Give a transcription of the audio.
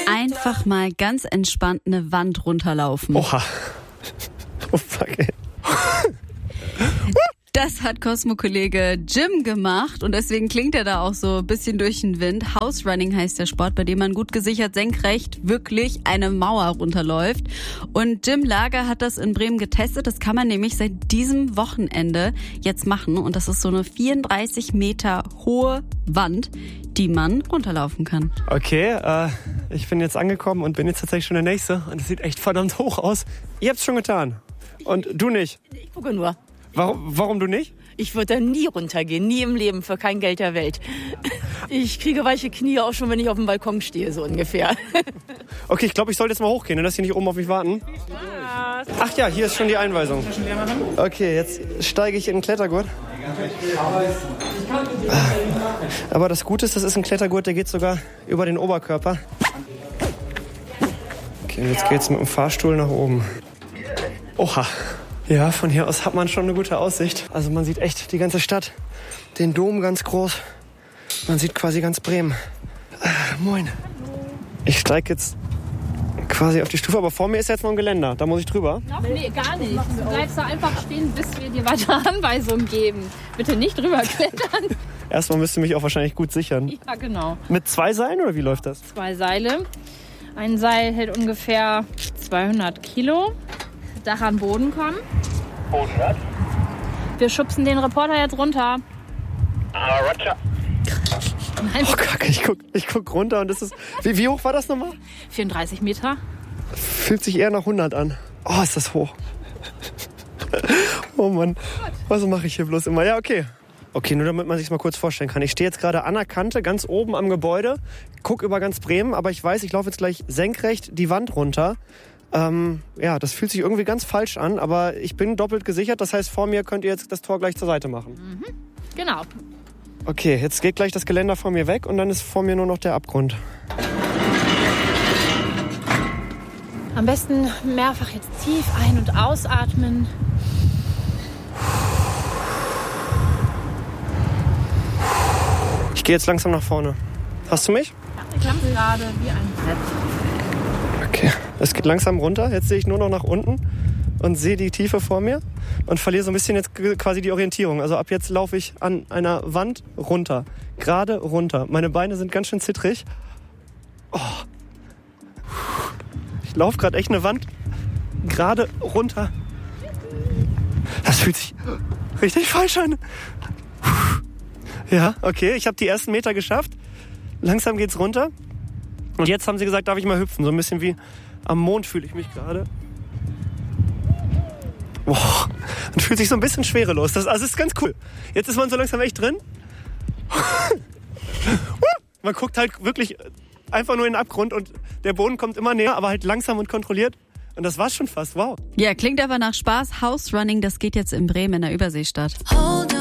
Einfach mal ganz entspannt eine Wand runterlaufen. Oha. Oh fuck, ey. Das hat Cosmo-Kollege Jim gemacht und deswegen klingt er da auch so ein bisschen durch den Wind. House Running heißt der Sport, bei dem man gut gesichert senkrecht wirklich eine Mauer runterläuft. Und Jim Lager hat das in Bremen getestet. Das kann man nämlich seit diesem Wochenende jetzt machen. Und das ist so eine 34 Meter hohe Wand, die man runterlaufen kann. Okay, ich bin jetzt angekommen und bin jetzt tatsächlich schon der Nächste. Und es sieht echt verdammt hoch aus. Ihr habt's schon getan. Und du nicht? Ich gucke nur. Warum du nicht? Ich würde da nie runtergehen, nie im Leben, für kein Geld der Welt. Ich kriege weiche Knie auch schon, wenn ich auf dem Balkon stehe, so ungefähr. Okay, ich glaube, ich sollte jetzt mal hochgehen, dass Sie nicht oben auf mich warten. Ach ja, hier ist schon die Einweisung. Okay, jetzt steige ich in den Klettergurt. Aber das Gute ist, das ist ein Klettergurt, der geht sogar über den Oberkörper. Okay, jetzt geht's mit dem Fahrstuhl nach oben. Oha. Ja, von hier aus hat man schon eine gute Aussicht. Also man sieht echt die ganze Stadt, den Dom ganz groß. Man sieht quasi ganz Bremen. Moin. Ich steige jetzt quasi auf die Stufe, aber vor mir ist jetzt noch ein Geländer. Da muss ich drüber. Nee, gar nicht. Du bleibst da einfach stehen, bis wir dir weitere Anweisungen geben. Bitte nicht drüber klettern. Erstmal müsst ihr mich auch wahrscheinlich gut sichern. Ja, genau. Mit 2 Seilen oder wie läuft das? 2 Seile. Ein Seil hält ungefähr 200 Kilo. Dach an Boden kommen. Wir schubsen den Reporter jetzt runter. Roger. Nein, Oh Kacke, ich guck runter und das ist... Wie hoch war das nochmal? 34 Meter. Fühlt sich eher nach 100 an. Oh, ist das hoch. Oh Mann, was mache ich hier bloß immer? Ja, okay. Okay, nur damit man sich mal kurz vorstellen kann. Ich stehe jetzt gerade an der Kante, ganz oben am Gebäude, guck über ganz Bremen, aber ich weiß, ich laufe jetzt gleich senkrecht die Wand runter. Ja, das fühlt sich irgendwie ganz falsch an, aber ich bin doppelt gesichert. Das heißt, vor mir könnt ihr jetzt das Tor gleich zur Seite machen. Mhm. Genau. Okay, jetzt geht gleich das Geländer vor mir weg und dann ist vor mir nur noch der Abgrund. Am besten mehrfach jetzt tief ein- und ausatmen. Ich gehe jetzt langsam nach vorne. Hast du mich? Ich klappe gerade wie ein Brett. Okay, es geht langsam runter. Jetzt sehe ich nur noch nach unten und sehe die Tiefe vor mir und verliere so ein bisschen jetzt quasi die Orientierung. Also ab jetzt laufe ich an einer Wand runter, gerade runter. Meine Beine sind ganz schön zittrig. Oh. Ich laufe gerade echt eine Wand gerade runter. Das fühlt sich richtig falsch an. Ja, okay, ich habe die ersten Meter geschafft. Langsam geht's runter. Und jetzt haben sie gesagt, darf ich mal hüpfen. So ein bisschen wie am Mond fühle ich mich gerade. Boah, man fühlt sich so ein bisschen schwerelos. Das ist ganz cool. Jetzt ist man so langsam echt drin. Man guckt halt wirklich einfach nur in den Abgrund und der Boden kommt immer näher, aber halt langsam und kontrolliert. Und das war's schon fast. Wow. Ja, klingt aber nach Spaß. House Running, das geht jetzt in Bremen in der Überseestadt. Hold